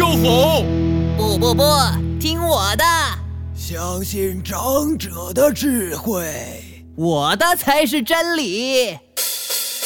好。 不，听我的， 相信长者的智慧， 我的才是真理。